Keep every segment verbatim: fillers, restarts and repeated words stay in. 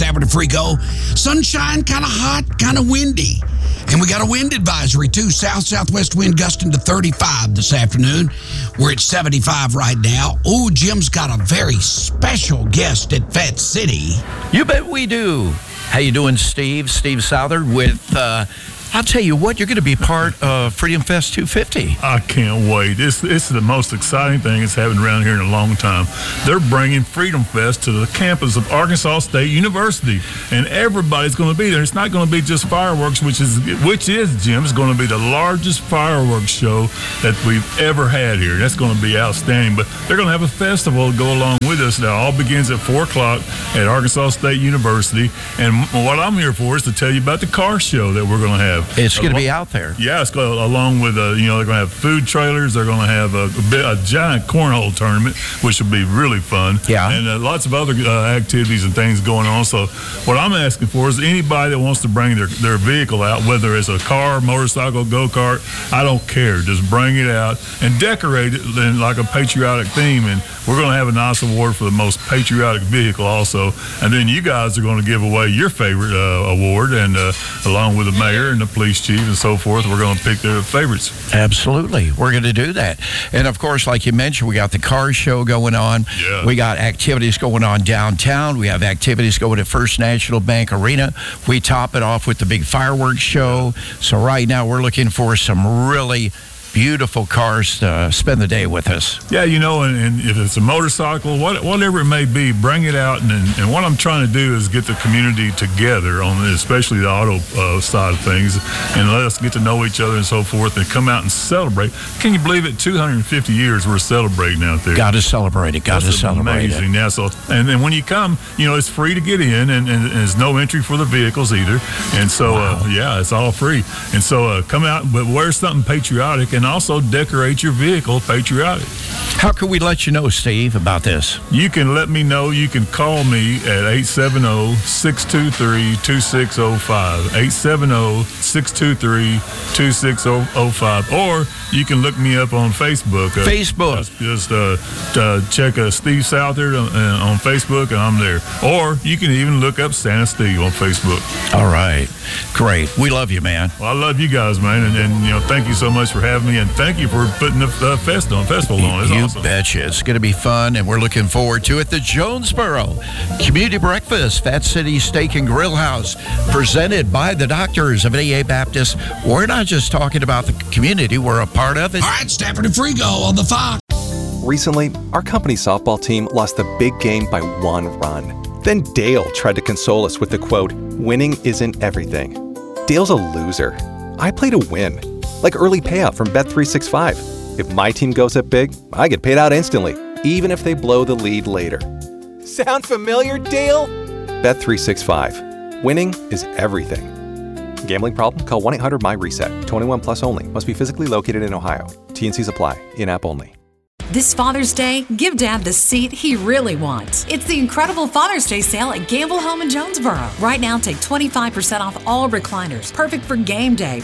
Stafford and Frigo. Sunshine, kind of hot, kind of windy. And we got a wind advisory, too. South-southwest wind gusting to thirty-five this afternoon. We're at seventy-five right now. Oh, Jim's got a very special guest at Fat City. You bet we do. How you doing, Steve? Steve Southard with, uh, I'll tell you what, you're going to be part of Freedom Fest two fifty. I can't wait. This, this is the most exciting thing that's happened around here in a long time. They're bringing Freedom Fest to the campus of Arkansas State University, and everybody's going to be there. It's not going to be just fireworks, which is, which is, Jim, it's going to be the largest fireworks show that we've ever had here. That's going to be outstanding. But they're going to have a festival to go along with us. That all begins at four o'clock at Arkansas State University, and what I'm here for is to tell you about the car show that we're going to have. It's going to be out there. Yeah, it's going along with, uh, you know, they're going to have food trailers. They're going to have a, a, bit, a giant cornhole tournament, which will be really fun. Yeah. And uh, lots of other uh, activities and things going on. So what I'm asking for is anybody that wants to bring their, their vehicle out, whether it's a car, motorcycle, go-kart, I don't care. Just bring it out and decorate it in like a patriotic theme. And we're going to have a nice award for the most patriotic vehicle also. And then you guys are going to give away your favorite uh, award, and uh, along with the mayor and the police chief and so forth, we're going to pick their favorites. Absolutely. We're going to do that. And, of course, like you mentioned, we got the car show going on. Yeah. We got activities going on downtown. We have activities going at First National Bank Arena. We top it off with the big fireworks show. So right now we're looking for some really beautiful cars to spend the day with us. Yeah, you know, and, and if it's a motorcycle, what, whatever it may be, bring it out. And, and what I'm trying to do is get the community together on this, especially the auto uh, side of things, and let us get to know each other and so forth, and come out and celebrate. Can you believe it? two hundred fifty years we're celebrating out there. Got to celebrate it. Got to celebrate amazing. it. Yeah, so, and then when you come, you know, it's free to get in, and, and, and there's no entry for the vehicles either. And so, Wow. uh, yeah, it's all free. And so uh, come out, but wear something patriotic, and also decorate your vehicle patriotic. How can we let you know, Steve, about this? You can let me know. You can call me at eight seven zero, six two three, two six zero five, eight seven zero, six two three, two six zero five, or you can look me up on Facebook. Uh, Facebook. Just uh, uh, check uh, Steve Southard on, uh, on Facebook, and I'm there. Or you can even look up Santa Steve on Facebook. All right. Great. We love you, man. Well, I love you guys, man, and, and you know, thank you so much for having me, and thank you for putting the uh, fest on, festival on. It's you awesome. betcha. It's going to be fun, and we're looking forward to it. The Jonesboro Community Breakfast, Fat City Steak and Grill House, presented by the doctors of A A Baptist. We're not just talking about the community, we're a part of it. All right, Stafford and Frigo on the Fox. Recently, our company softball team lost the big game by one run. Then Dale tried to console us with the quote, "Winning isn't everything." Dale's a loser. I play to win, like early payout from Bet three sixty-five. If my team goes up big, I get paid out instantly, even if they blow the lead later. Sound familiar, Dale? Bet three sixty-five. Winning is everything. Gambling problem? Call one eight hundred M Y reset. twenty-one plus only. Must be physically located in Ohio. T and Cs apply. In-app only. This Father's Day, give Dad the seat he really wants. It's the incredible Father's Day sale at Gamble Home in Jonesboro. Right now, take twenty-five percent off all recliners, perfect for game day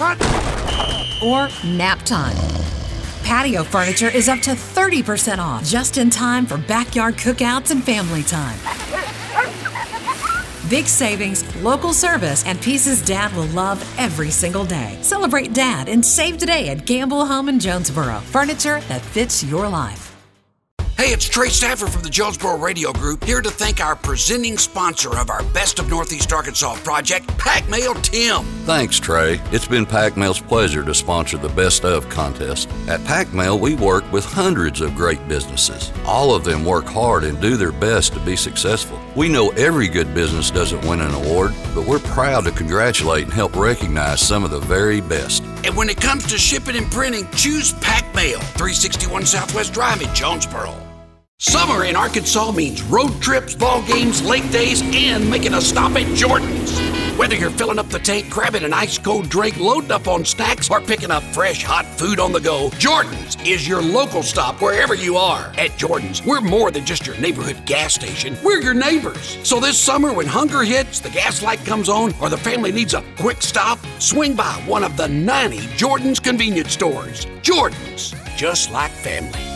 or nap time. Patio furniture is up to thirty percent off, just in time for backyard cookouts and family time. Big savings, local service, and pieces Dad will love every single day. Celebrate Dad and save today at Gamble Home in Jonesboro. Furniture that fits your life. Hey, it's Trey Stafford from the Jonesboro Radio Group, here to thank our presenting sponsor of our Best of Northeast Arkansas project, Pac Mail Tim. Thanks, Trey. It's been Pac Mail's pleasure to sponsor the Best of contest. At Pac Mail, we work with hundreds of great businesses. All of them work hard and do their best to be successful. We know every good business doesn't win an award, but we're proud to congratulate and help recognize some of the very best. And when it comes to shipping and printing, choose Pac Mail, three sixty-one Southwest Drive in Jonesboro. Summer in Arkansas means road trips, ball games, lake days, and making a stop at Jordan's. Whether you're filling up the tank, grabbing an ice-cold drink, loading up on snacks, or picking up fresh, hot food on the go, Jordan's is your local stop wherever you are. At Jordan's, we're more than just your neighborhood gas station. We're your neighbors. So this summer, when hunger hits, the gas light comes on, or the family needs a quick stop, swing by one of the ninety Jordan's convenience stores. Jordan's, just like family.